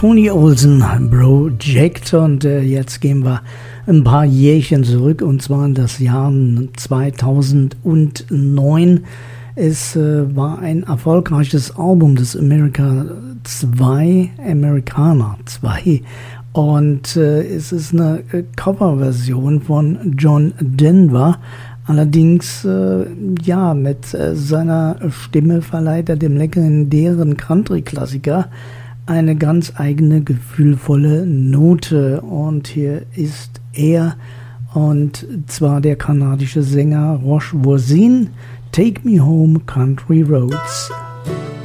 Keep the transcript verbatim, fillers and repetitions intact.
Tony Olsen, Project, und äh, jetzt gehen wir ein paar Jährchen zurück, und zwar in das Jahr zweitausendneun. Es äh, war ein erfolgreiches Album des America zwei, Americana zwei, und äh, es ist eine Coverversion von John Denver. Allerdings, äh, ja, mit äh, seiner Stimme verleiht er dem legendären Country-Klassiker eine ganz eigene, gefühlvolle Note. Und hier ist er, und zwar der kanadische Sänger Roche Voisine, Take Me Home, Country Roads.